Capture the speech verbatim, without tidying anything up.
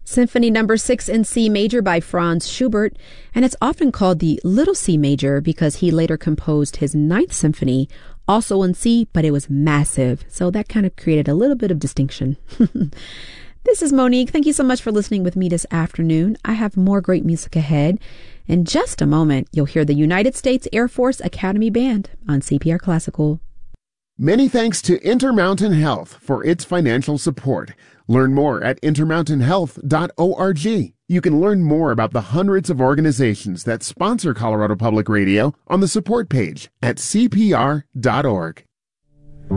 Symphony Number six in C Major by Franz Schubert, and it's often called the Little C Major because he later composed his Ninth Symphony, also in C, but it was massive, so that kind of created a little bit of distinction. This is Monique. Thank you so much for listening with me this afternoon. I have more great music ahead. In just a moment, you'll hear the United States Air Force Academy Band on C P R Classical. Many thanks to Intermountain Health for its financial support. Learn more at intermountain health dot org. You can learn more about the hundreds of organizations that sponsor Colorado Public Radio on the support page at c p r dot org.